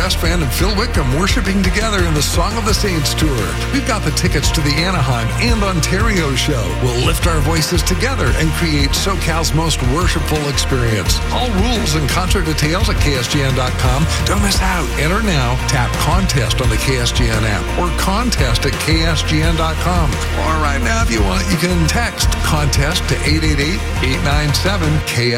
Best Band and Phil Wickham worshiping together in the Song of the Saints tour. We've got the tickets to the Anaheim and Ontario show. We'll lift our voices together and create SoCal's most worshipful experience. All rules and concert details at KSGN.com. Don't miss out. Enter now. Tap Contest on the KSGN app or contest at KSGN.com. Or right now, if you want, you can text Contest to 888-897-KSGN.